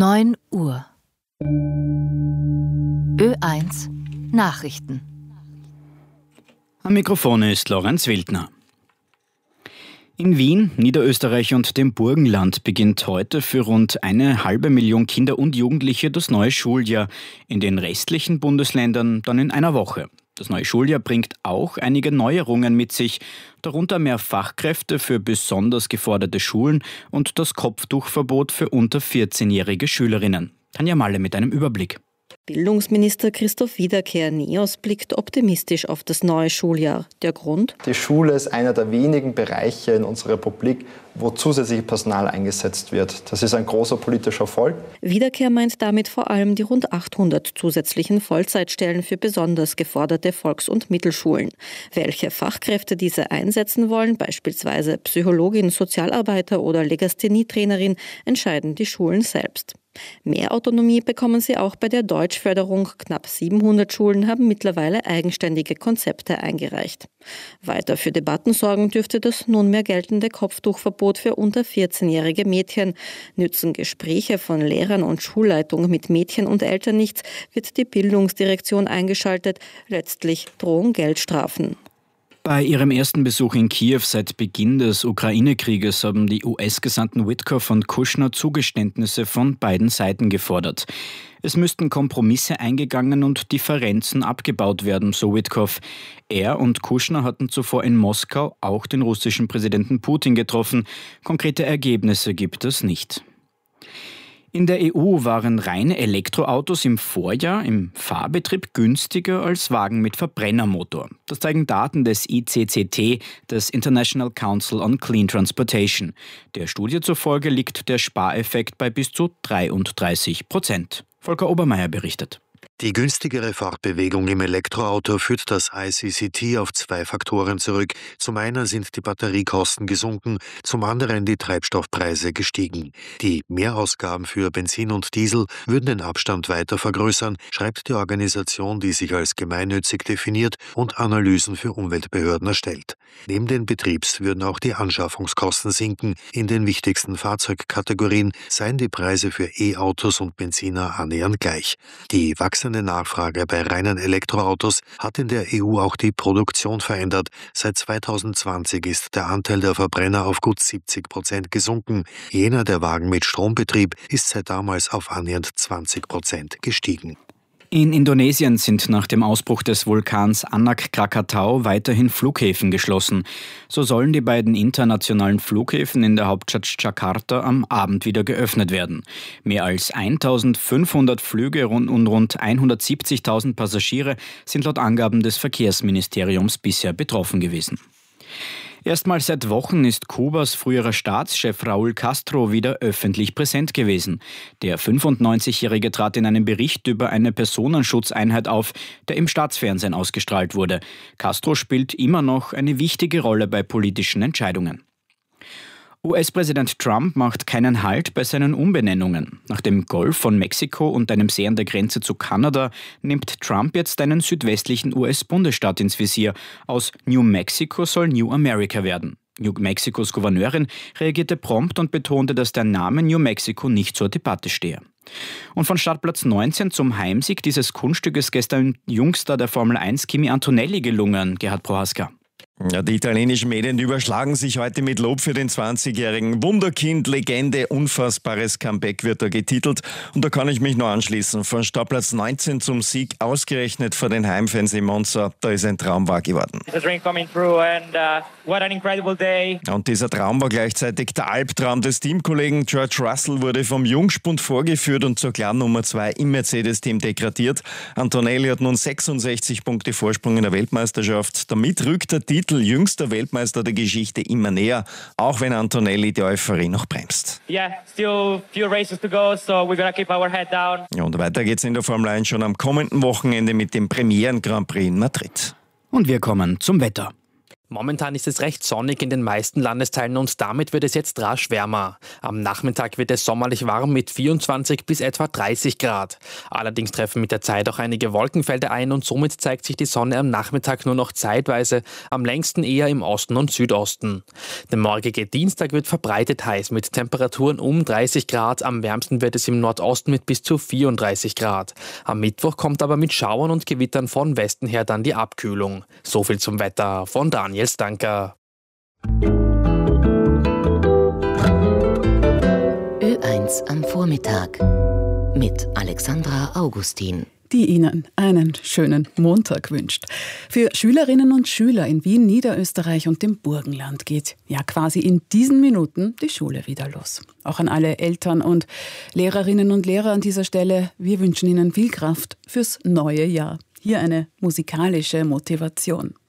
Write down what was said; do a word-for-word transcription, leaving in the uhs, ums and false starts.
neun Uhr. Ö eins Nachrichten. Am Mikrofon ist Lorenz Wildner. In Wien, Niederösterreich und dem Burgenland beginnt heute für rund eine halbe Million Kinder und Jugendliche das neue Schuljahr. In den restlichen Bundesländern dann in einer Woche. Das neue Schuljahr bringt auch einige Neuerungen mit sich, darunter mehr Fachkräfte für besonders geforderte Schulen und das Kopftuchverbot für unter vierzehnjährige Schülerinnen. Tanja Malle mit einem Überblick. Bildungsminister Christoph Wiederkehr-Neos blickt optimistisch auf das neue Schuljahr. Der Grund? Die Schule ist einer der wenigen Bereiche in unserer Republik, wo zusätzliches Personal eingesetzt wird. Das ist ein großer politischer Erfolg. Wiederkehr meint damit vor allem die rund achthundert zusätzlichen Vollzeitstellen für besonders geforderte Volks- und Mittelschulen. Welche Fachkräfte diese einsetzen wollen, beispielsweise Psychologin, Sozialarbeiter oder Legasthenie-Trainerin, entscheiden die Schulen selbst. Mehr Autonomie bekommen sie auch bei der Deutschförderung. Knapp siebenhundert Schulen haben mittlerweile eigenständige Konzepte eingereicht. Weiter für Debatten sorgen dürfte das nunmehr geltende Kopftuchverbot für unter vierzehnjährige Mädchen. Nützen Gespräche von Lehrern und Schulleitung mit Mädchen und Eltern nichts, wird die Bildungsdirektion eingeschaltet. Letztlich drohen Geldstrafen. Bei ihrem ersten Besuch in Kiew seit Beginn des Ukraine-Krieges haben die U S-Gesandten Witkoff und Kushner Zugeständnisse von beiden Seiten gefordert. Es müssten Kompromisse eingegangen und Differenzen abgebaut werden, so Witkoff. Er und Kushner hatten zuvor in Moskau auch den russischen Präsidenten Putin getroffen. Konkrete Ergebnisse gibt es nicht. In der E U waren reine Elektroautos im Vorjahr im Fahrbetrieb günstiger als Wagen mit Verbrennermotor. Das zeigen Daten des I C C T, des International Council on Clean Transportation. Der Studie zufolge liegt der Spareffekt bei bis zu dreiunddreißig Prozent. Volker Obermeier berichtet. Die günstigere Fortbewegung im Elektroauto führt das I C C T auf zwei Faktoren zurück. Zum einen sind die Batteriekosten gesunken, zum anderen die Treibstoffpreise gestiegen. Die Mehrausgaben für Benzin und Diesel würden den Abstand weiter vergrößern, schreibt die Organisation, die sich als gemeinnützig definiert und Analysen für Umweltbehörden erstellt. Neben den Betriebs würden auch die Anschaffungskosten sinken. In den wichtigsten Fahrzeugkategorien seien die Preise für E-Autos und Benziner annähernd gleich. Die wachsende Nachfrage bei reinen Elektroautos hat in der E U auch die Produktion verändert. Seit zweitausendzwanzig ist der Anteil der Verbrenner auf gut siebzig Prozent gesunken. Jener der Wagen mit Strombetrieb ist seit damals auf annähernd zwanzig Prozent gestiegen. In Indonesien sind nach dem Ausbruch des Vulkans Anak Krakatau weiterhin Flughäfen geschlossen. So sollen die beiden internationalen Flughäfen in der Hauptstadt Jakarta am Abend wieder geöffnet werden. Mehr als eintausendfünfhundert Flüge und rund hundertsiebzigtausend Passagiere sind laut Angaben des Verkehrsministeriums bisher betroffen gewesen. Erstmals seit Wochen ist Kubas früherer Staatschef Raúl Castro wieder öffentlich präsent gewesen. Der fünfundneunzigjährige trat in einem Bericht über eine Personenschutzeinheit auf, der im Staatsfernsehen ausgestrahlt wurde. Castro spielt immer noch eine wichtige Rolle bei politischen Entscheidungen. U S-Präsident Trump macht keinen Halt bei seinen Umbenennungen. Nach dem Golf von Mexiko und einem See an der Grenze zu Kanada nimmt Trump jetzt einen südwestlichen U S-Bundesstaat ins Visier. Aus New Mexico soll New America werden. New Mexicos Gouverneurin reagierte prompt und betonte, dass der Name New Mexico nicht zur Debatte stehe. Und von Startplatz neunzehn zum Heimsieg dieses Kunststückes gestern Jungstar der Formel eins Kimi Antonelli gelungen, Gerhard Prohaska. Ja, die italienischen Medien überschlagen sich heute mit Lob für den zwanzigjährigen Wunderkind, Legende, unfassbares Comeback wird er getitelt. Und da kann ich mich nur anschließen. Von Startplatz neunzehn zum Sieg, ausgerechnet vor den Heimfans in Monza, da ist ein Traum wahr geworden. Und dieser Traum war gleichzeitig der Albtraum des Teamkollegen. George Russell wurde vom Jungspund vorgeführt und zur klaren Nummer zwei im Mercedes-Team degradiert. Antonelli hat nun sechsundsechzig Punkte Vorsprung in der Weltmeisterschaft. Damit rückt der Titel jüngster Weltmeister der Geschichte immer näher, auch wenn Antonelli die Euphorie noch bremst. Yeah, still few races to go, so we gotta keep our head down. Ja, und weiter geht's in der Formel eins schon am kommenden Wochenende mit dem Premieren Grand Prix in Madrid. Und wir kommen zum Wetter. Momentan ist es recht sonnig in den meisten Landesteilen und damit wird es jetzt rasch wärmer. Am Nachmittag wird es sommerlich warm mit vierundzwanzig bis etwa dreißig Grad. Allerdings treffen mit der Zeit auch einige Wolkenfelder ein und somit zeigt sich die Sonne am Nachmittag nur noch zeitweise, am längsten eher im Osten und Südosten. Der morgige Dienstag wird verbreitet heiß mit Temperaturen um dreißig Grad, am wärmsten wird es im Nordosten mit bis zu vierunddreißig Grad. Am Mittwoch kommt aber mit Schauern und Gewittern von Westen her dann die Abkühlung. So viel zum Wetter von Daniel Stanker. Ö eins am Vormittag mit Alexandra Augustin, die Ihnen einen schönen Montag wünscht. Für Schülerinnen und Schüler in Wien, Niederösterreich und dem Burgenland geht ja quasi in diesen Minuten die Schule wieder los. Auch an alle Eltern und Lehrerinnen und Lehrer an dieser Stelle, wir wünschen Ihnen viel Kraft fürs neue Jahr. Hier eine musikalische Motivation.